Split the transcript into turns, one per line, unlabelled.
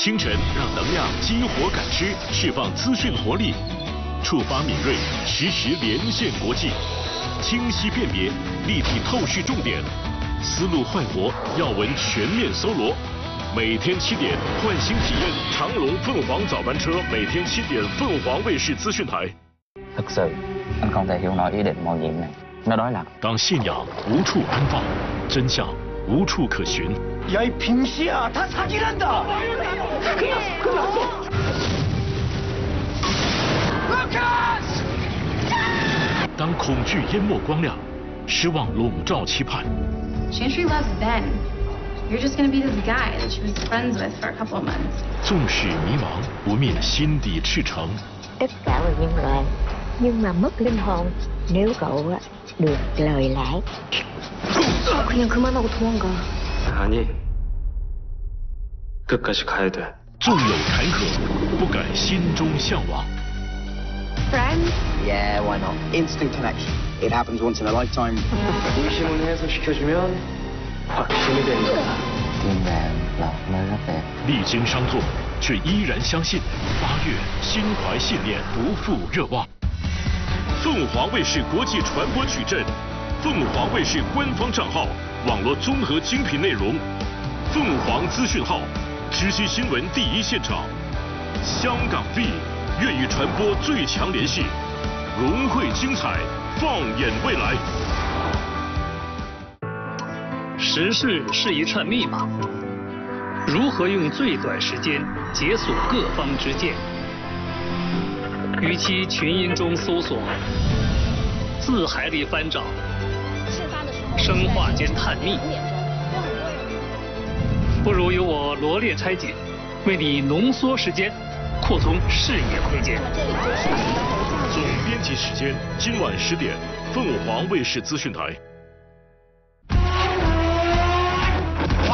清晨让能量激活感知，释放资讯活力，触发敏锐，实时连线国际，清晰辨别，立体透视重点，思路快活，要闻全面搜罗。每天7点，换新体验长隆凤凰早班车，每天7點凤凰衛視資訊台。
thực sự anh không thể hiểu nổi ý định mạo nhiệm này. Nó đó là
当信仰无处安放，真相无处可寻。
야, 이 빙시야, 다 사기란다! 끝났어! 루카스!
当恐惧淹没光亮，失望笼罩期盼。
Chantry loves Ben. You're just gonna be this guy that she was friends with for a couple of months.
纵使迷茫，不灭心底赤诚。
Tất cả là nhân loại, nhưng mà mất linh hồn nếu cậu được lời lẽ. 그냥 그만하고 도망가.
아니, 끝까지 가야 돼.
纵有坎坷，不改心中向往。
Friends?
Yeah, why not? Instant connection. It happens once in a lifetime.
의심을 해소시켜주면 확신이 되는 거다.
tim mẹ là nơi rất đẹp.
历经伤痛，却依然相信8月心怀信念，不负热望。凤凰卫视国际传播矩阵，凤凰卫视官方账号，网络综合精品内容，凤凰资讯号，知悉新闻第一现场，香港 V 粤语传播最强联系，融汇精彩，放眼未来。
时事是一串密码，如何用最短时间解锁各方之见？与其群音中搜索，字海里翻找，生化间探秘，不如由我罗列拆解，为你浓缩时间，扩充视野空间。
总编辑时间：今晚10点，凤凰卫视资讯台。